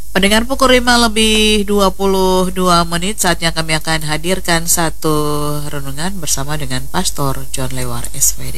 Pendengar, pukul 5:22 saatnya kami akan hadirkan satu renungan bersama dengan Pastor John Lewar SVD.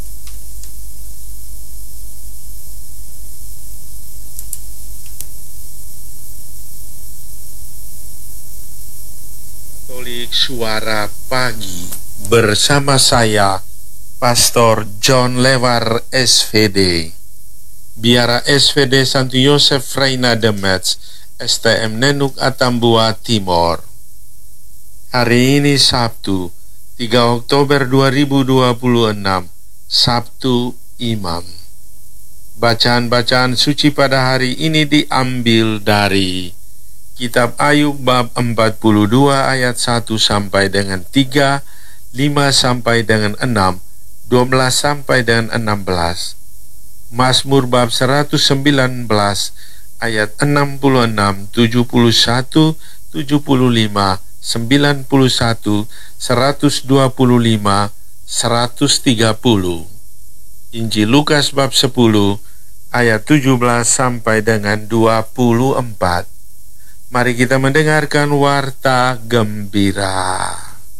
Katolik Suara Pagi bersama saya Pastor John Lewar SVD. Biara SVD Santo Yosef Reina de Metz, STM Nenuk Atambua Timor. Hari ini Sabtu, 3 Oktober 2026, Sabtu Imam. Bacaan-bacaan suci pada hari ini diambil dari Kitab Ayub bab 42 ayat 1 sampai dengan 3, 5 sampai dengan 6, 12 sampai dengan 16. Mazmur bab 119 ayat 66, 71, 75, 91, 125, 130. Injil Lukas bab 10 ayat 17 sampai dengan 24. Mari kita mendengarkan warta gembira.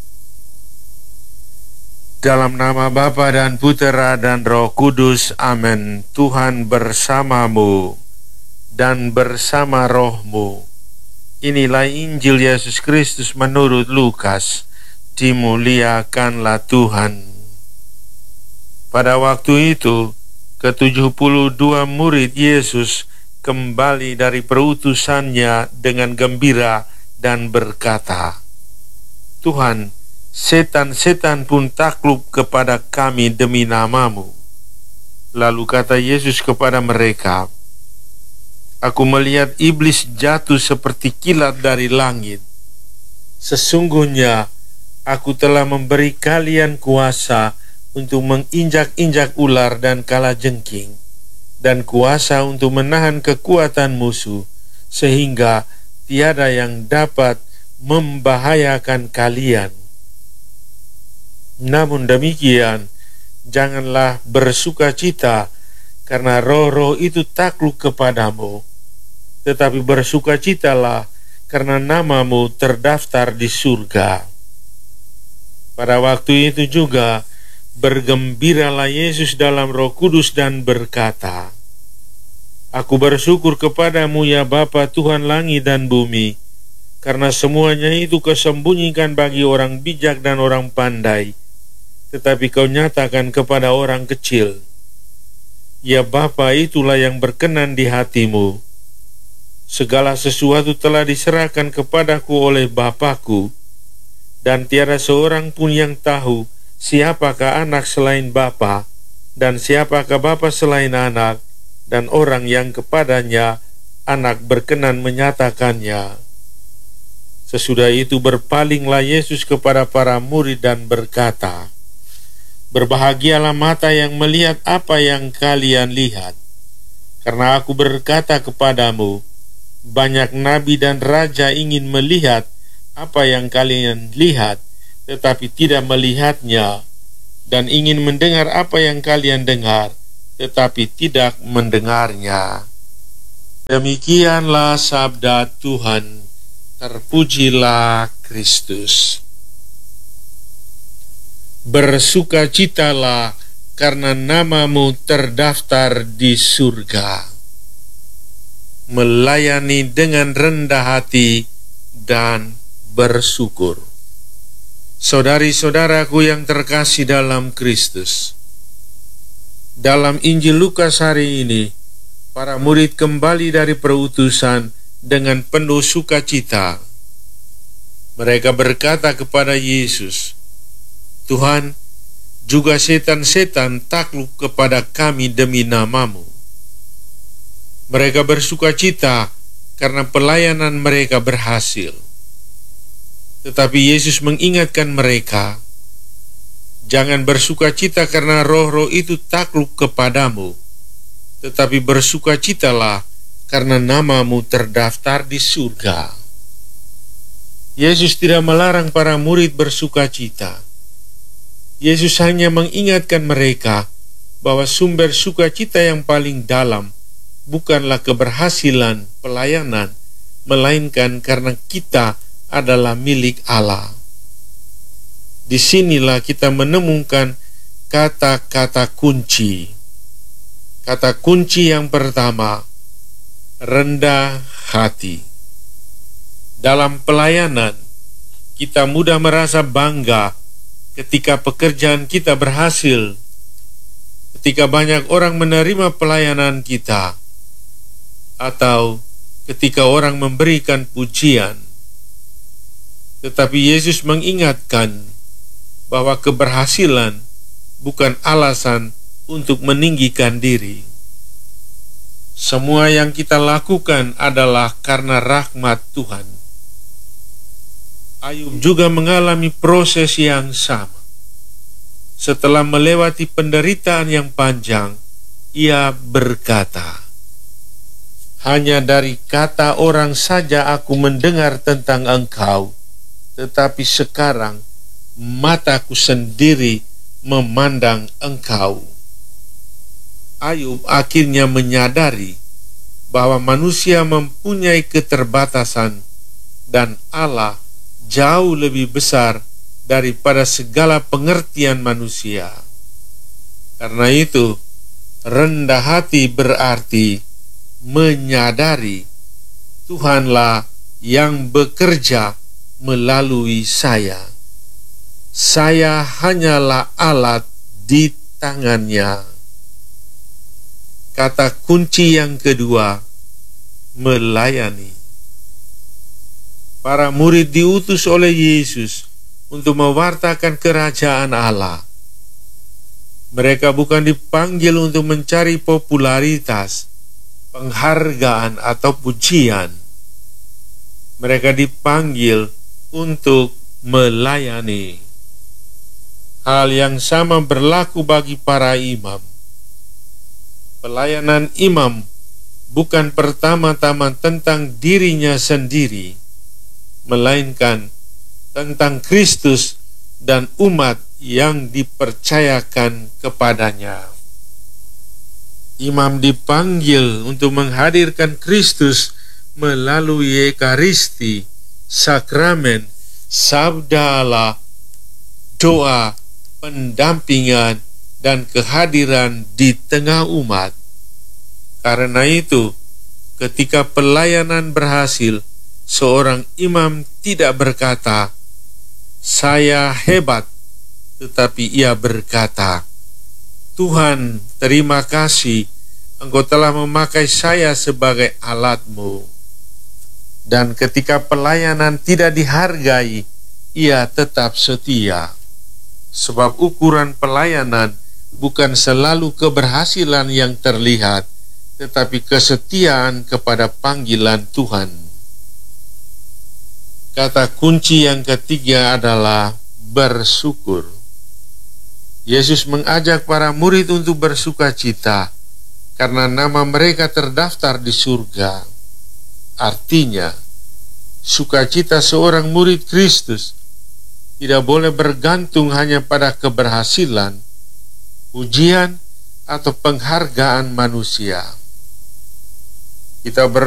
Dalam nama Bapa dan Putera dan Roh Kudus, amin. Tuhan bersamamu dan bersama rohmu. Inilah Injil Yesus Kristus menurut Lukas. Dimuliakanlah Tuhan. Pada waktu itu, ke-72 murid Yesus kembali dari perutusannya dengan gembira dan berkata, "Tuhan, setan-setan pun takluk kepada kami demi namamu." Lalu kata Yesus kepada mereka, "Aku melihat iblis jatuh seperti kilat dari langit. Sesungguhnya aku telah memberi kalian kuasa untuk menginjak-injak ular dan kalajengking, dan kuasa untuk menahan kekuatan musuh, sehingga tiada yang dapat membahayakan kalian. Namun demikian, janganlah bersukacita karena roh-roh itu takluk kepadamu, tetapi bersukacitalah karena namamu terdaftar di surga." Pada waktu itu juga bergembiralah Yesus dalam Roh Kudus dan berkata, "Aku bersyukur kepadamu ya Bapa, Tuhan langit dan bumi, karena semuanya itu kau sembunyikan bagi orang bijak dan orang pandai, tetapi kau nyatakan kepada orang kecil. Ya Bapa, itulah yang berkenan di hatimu. Segala sesuatu telah diserahkan kepadaku oleh Bapa-Ku, dan tiada seorang pun yang tahu siapakah anak selain Bapa, dan siapakah Bapa selain anak, dan orang yang kepadanya anak berkenan menyatakannya." Sesudah itu berpalinglah Yesus kepada para murid dan berkata, "Berbahagialah mata yang melihat apa yang kalian lihat, karena aku berkata kepadamu, banyak nabi dan raja ingin melihat apa yang kalian lihat, tetapi tidak melihatnya, dan ingin mendengar apa yang kalian dengar, tetapi tidak mendengarnya." Demikianlah sabda Tuhan. Terpujilah Kristus. Bersukacitalah karena namamu terdaftar di surga. Melayani dengan rendah hati dan bersyukur. Saudari-saudaraku yang terkasih dalam Kristus, dalam Injil Lukas hari ini, para murid kembali dari perutusan dengan penuh sukacita. Mereka berkata kepada Yesus, "Tuhan, juga setan-setan takluk kepada kami demi namamu." Mereka bersukacita karena pelayanan mereka berhasil. Tetapi Yesus mengingatkan mereka, "Jangan bersukacita karena roh-roh itu takluk kepadamu, tetapi bersukacitalah karena namamu terdaftar di surga." Yesus tidak melarang para murid bersukacita. Yesus hanya mengingatkan mereka bahwa sumber sukacita yang paling dalam bukanlah keberhasilan pelayanan melainkan karena kita adalah milik Allah. Disinilah kita menemukan kata-kata kunci. Kata kunci yang pertama, rendah hati. Dalam pelayanan, kita mudah merasa bangga ketika pekerjaan kita berhasil, ketika banyak orang menerima pelayanan kita, atau ketika orang memberikan pujian. Tetapi Yesus mengingatkan bahwa keberhasilan bukan alasan untuk meninggikan diri. Semua yang kita lakukan adalah karena rahmat Tuhan. Ayub juga mengalami proses yang sama. Setelah melewati penderitaan yang panjang, ia berkata, "Hanya dari kata orang saja aku mendengar tentang Engkau, tetapi sekarang mataku sendiri memandang Engkau." Ayub akhirnya menyadari bahwa manusia mempunyai keterbatasan dan Allah jauh lebih besar daripada segala pengertian manusia. Karena itu, rendah hati berarti menyadari Tuhanlah yang bekerja melalui saya. Saya hanyalah alat di tangannya. Kata kunci yang kedua, melayani. Para murid diutus oleh Yesus untuk mewartakan kerajaan Allah. Mereka bukan dipanggil untuk mencari popularitas, penghargaan, atau pujian. Mereka dipanggil untuk melayani. Hal yang sama berlaku bagi para imam. Pelayanan imam bukan pertama-tama tentang dirinya sendiri, melainkan tentang Kristus dan umat yang dipercayakan kepadanya. Imam dipanggil untuk menghadirkan Kristus melalui Ekaristi, sakramen, sabda Allah, doa, pendampingan, dan kehadiran di tengah umat. Karena itu, ketika pelayanan berhasil, seorang imam tidak berkata, "Saya hebat," tetapi ia berkata, "Tuhan, terima kasih, Engkau telah memakai saya sebagai alat-Mu." Dan ketika pelayanan tidak dihargai, ia tetap setia. Sebab ukuran pelayanan bukan selalu keberhasilan yang terlihat, tetapi kesetiaan kepada panggilan Tuhan. Kata kunci yang ketiga adalah bersyukur. Yesus mengajak para murid untuk bersukacita karena nama mereka terdaftar di surga. Artinya, sukacita seorang murid Kristus tidak boleh bergantung hanya pada keberhasilan, pujian, atau penghargaan manusia. Kita